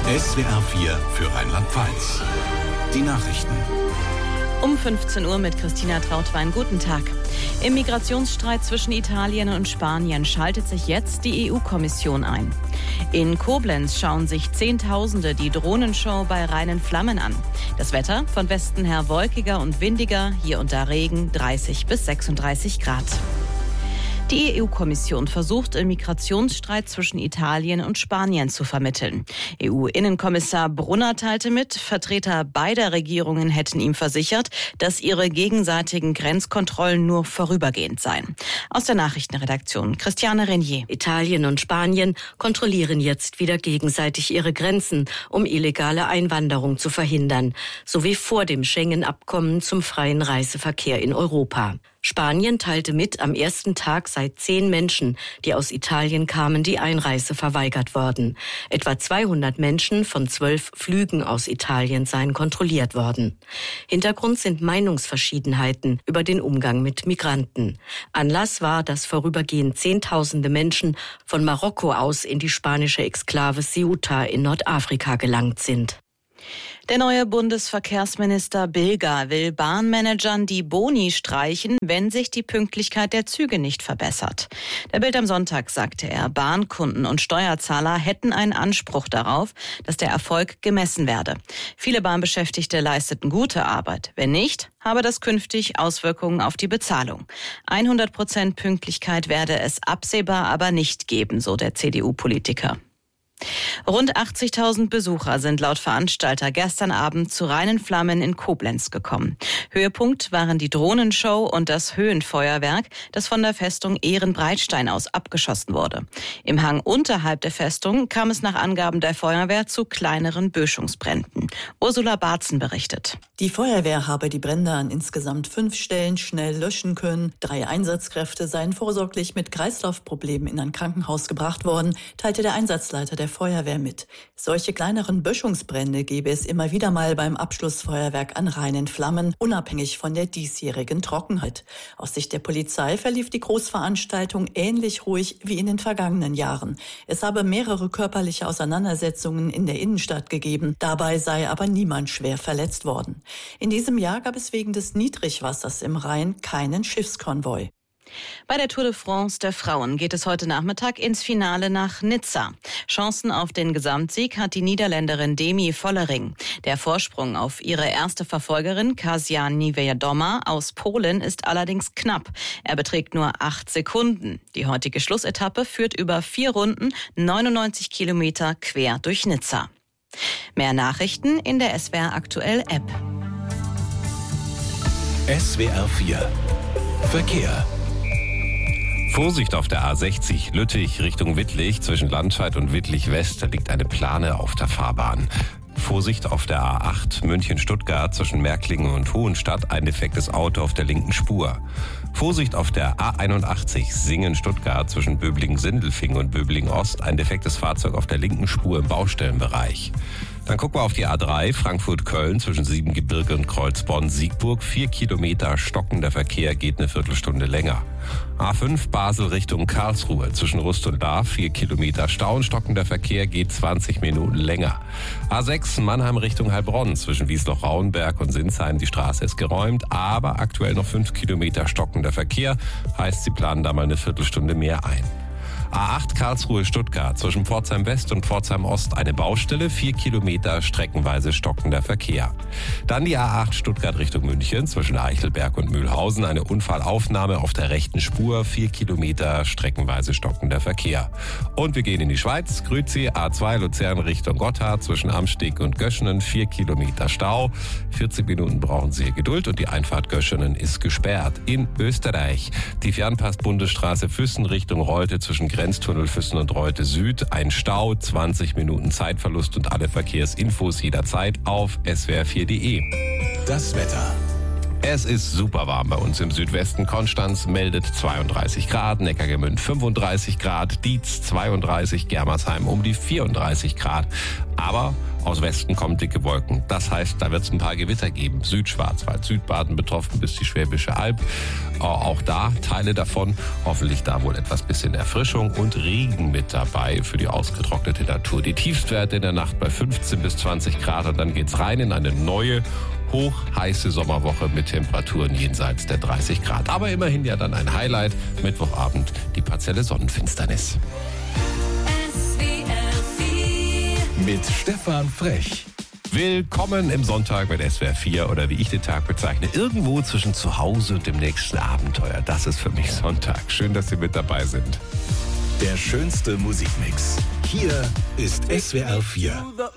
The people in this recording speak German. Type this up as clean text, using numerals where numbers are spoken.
SWR 4 für Rheinland-Pfalz. Die Nachrichten. Um 15 Uhr mit Christina Trautwein. Guten Tag. Im Migrationsstreit zwischen Italien und Spanien schaltet sich jetzt die EU-Kommission ein. In Koblenz schauen sich Zehntausende die Drohnenshow bei reinen Flammen an. Das Wetter von Westen her wolkiger und windiger, hier und da Regen, 30 bis 36 Grad. Die EU-Kommission versucht, im Migrationsstreit zwischen Italien und Spanien zu vermitteln. EU-Innenkommissar Brunner teilte mit, Vertreter beider Regierungen hätten ihm versichert, dass ihre gegenseitigen Grenzkontrollen nur vorübergehend seien. Aus der Nachrichtenredaktion Christiane Renier. Italien und Spanien kontrollieren jetzt wieder gegenseitig ihre Grenzen, um illegale Einwanderung zu verhindern, sowie vor dem Schengen-Abkommen zum freien Reiseverkehr in Europa. Spanien teilte mit, am ersten Tag sei 10 Menschen, die aus Italien kamen, die Einreise verweigert worden. Etwa 200 Menschen von 12 Flügen aus Italien seien kontrolliert worden. Hintergrund sind Meinungsverschiedenheiten über den Umgang mit Migranten. Anlass war, dass vorübergehend Zehntausende Menschen von Marokko aus in die spanische Exklave Ceuta in Nordafrika gelangt sind. Der neue Bundesverkehrsminister Bilger will Bahnmanagern die Boni streichen, wenn sich die Pünktlichkeit der Züge nicht verbessert. Der Bild am Sonntag sagte er, Bahnkunden und Steuerzahler hätten einen Anspruch darauf, dass der Erfolg gemessen werde. Viele Bahnbeschäftigte leisteten gute Arbeit. Wenn nicht, habe das künftig Auswirkungen auf die Bezahlung. 100% Pünktlichkeit werde es absehbar aber nicht geben, so der CDU-Politiker. Rund 80.000 Besucher sind laut Veranstalter gestern Abend zu reinen Flammen in Koblenz gekommen. Höhepunkt waren die Drohnenshow und das Höhenfeuerwerk, das von der Festung Ehrenbreitstein aus abgeschossen wurde. Im Hang unterhalb der Festung kam es nach Angaben der Feuerwehr zu kleineren Böschungsbränden. Ursula Barzen berichtet. Die Feuerwehr habe die Brände an insgesamt 5 Stellen schnell löschen können. 3 Einsatzkräfte seien vorsorglich mit Kreislaufproblemen in ein Krankenhaus gebracht worden, teilte der Einsatzleiter der Feuerwehr mit. Solche kleineren Böschungsbrände gebe es immer wieder mal beim Abschlussfeuerwerk an reinen Flammen, unabhängig von der diesjährigen Trockenheit. Aus Sicht der Polizei verlief die Großveranstaltung ähnlich ruhig wie in den vergangenen Jahren. Es habe mehrere körperliche Auseinandersetzungen in der Innenstadt gegeben. Dabei sei aber niemand schwer verletzt worden. In diesem Jahr gab es wegen des Niedrigwassers im Rhein keinen Schiffskonvoi. Bei der Tour de France der Frauen geht es heute Nachmittag ins Finale nach Nizza. Chancen auf den Gesamtsieg hat die Niederländerin Demi Vollering. Der Vorsprung auf ihre erste Verfolgerin Kasia Niewiadoma aus Polen ist allerdings knapp. Er beträgt nur 8 Sekunden. Die heutige Schlussetappe führt über 4 Runden, 99 Kilometer quer durch Nizza. Mehr Nachrichten in der SWR Aktuell App. SWR 4 Verkehr. Vorsicht auf der A60 Lüttich Richtung Wittlich. Zwischen Landscheid und Wittlich West liegt eine Plane auf der Fahrbahn. Vorsicht auf der A8 München-Stuttgart zwischen Märklingen und Hohenstadt. Ein defektes Auto auf der linken Spur. Vorsicht auf der A81 Singen-Stuttgart zwischen Böblingen-Sindelfingen und Böblingen-Ost. Ein defektes Fahrzeug auf der linken Spur im Baustellenbereich. Dann gucken wir auf die A3 Frankfurt-Köln zwischen Siebengebirge und Kreuzbonn-Siegburg. 4 Kilometer stockender Verkehr, geht eine Viertelstunde länger. A5 Basel Richtung Karlsruhe zwischen Rust und Lahr. 4 Kilometer Stau, stockender Verkehr, geht 20 Minuten länger. A6 Mannheim Richtung Heilbronn zwischen Wiesloch-Rauenberg und Sinsheim. Die Straße ist geräumt, aber aktuell noch 5 Kilometer stockender Verkehr. Heißt, sie planen da mal eine Viertelstunde mehr ein. A8 Karlsruhe-Stuttgart zwischen Pforzheim West und Pforzheim Ost eine Baustelle, 4 Kilometer streckenweise stockender Verkehr. Dann die A8 Stuttgart Richtung München zwischen Eichelberg und Mühlhausen eine Unfallaufnahme auf der rechten Spur, 4 Kilometer streckenweise stockender Verkehr. Und wir gehen in die Schweiz, Grüzi, A2 Luzern Richtung Gotthard zwischen Amsteg und Göschenen, 4 Kilometer Stau. 40 Minuten brauchen Sie hier Geduld und die Einfahrt Göschenen ist gesperrt. In Österreich die Fernpass-Bundesstraße Füssen Richtung Reute zwischen Grenztunnel Füssen und Reute Süd, ein Stau, 20 Minuten Zeitverlust und alle Verkehrsinfos jederzeit auf swr4.de. Das Wetter. Es ist super warm bei uns im Südwesten. Konstanz meldet 32 Grad, Neckargemünd 35 Grad, Dietz 32, Germersheim um die 34 Grad. Aber Aus Westen kommen dicke Wolken. Das heißt, da wird es ein paar Gewitter geben. Südschwarzwald, Südbaden betroffen bis die Schwäbische Alb. Auch da Teile davon. Hoffentlich da wohl etwas bisschen Erfrischung und Regen mit dabei für die ausgetrocknete Natur. Die Tiefstwerte in der Nacht bei 15 bis 20 Grad und dann geht's rein in eine neue, hochheiße Sommerwoche mit Temperaturen jenseits der 30 Grad. Aber immerhin ja dann ein Highlight. Mittwochabend die partielle Sonnenfinsternis. Mit Stefan Frech. Willkommen im Sonntag mit SWR 4 oder wie ich den Tag bezeichne, irgendwo zwischen zu Hause und dem nächsten Abenteuer. Das ist für mich Sonntag. Schön, dass Sie mit dabei sind. Der schönste Musikmix. Hier ist SWR 4.